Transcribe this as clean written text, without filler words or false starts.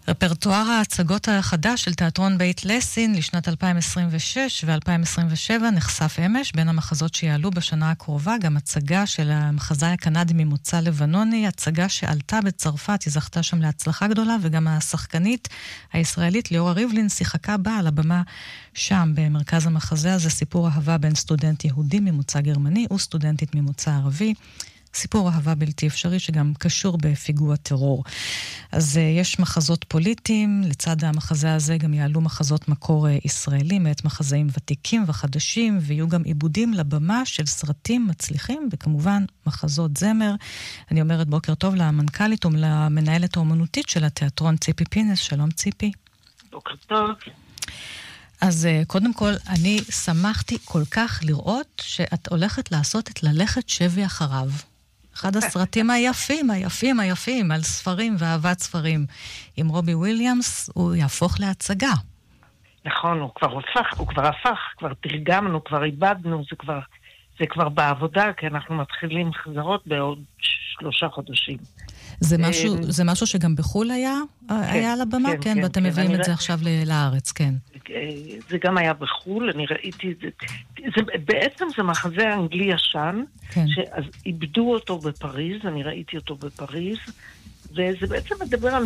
רפרטואר ההצגות החדש של תיאטרון בית לסין לשנת 2026 ו-2027 נחשף אמש. בין המחזות שיעלו בשנה הקרובה גם הצגה של המחזאי הקנדי ממוצא לבנוני, הצגה שעלתה בצרפת, היא זכתה שם להצלחה גדולה, וגם השחקנית הישראלית ליאורה ריבלין שיחקה בה על הבמה שם במרכז המחזה הזה. סיפור אהבה בין סטודנט יהודי ממוצא גרמני וסטודנטית ממוצא ערבי. סיפור אהבה בלתי אפשרי שגם קשור בפיגוע טרור. אז יש מחזות פוליטיים, לצד המחזה הזה גם יעלו מחזות מקור ישראלי, מאת מחזאים ותיקים וחדשים, ויהיו גם עיבודים לבמה של סרטים מצליחים, וכמובן מחזות זמר. אני אומרת בוקר טוב למנכ"לית ולמנהלת האומנותית של התיאטרון ציפי פינס. שלום ציפי. בוקר טוב. אז קודם כל, אני שמחתי כל כך לראות שאת הולכת לעשות את ללכת שבי אחריו. אחד הסרטים היפים על ספרים ואהבת ספרים. עם רובי וויליאמס הוא יהפוך להצגה. נכון, הוא כבר הפך, כבר תרגמנו, כבר איבדנו, זה כבר בעבודה, כי אנחנו מתחילים חזרות בעוד 3 חודשים. זה משהו שגם בחול היה על הבמה? כן, ואתם מביאים את זה עכשיו לארץ, כן. זה גם היה בחול, אני ראיתי את זה. בעצם זה מחזה אנגלי ישן, אז איבדו אותו בפריז, אני ראיתי אותו בפריז, וזה בעצם מדבר על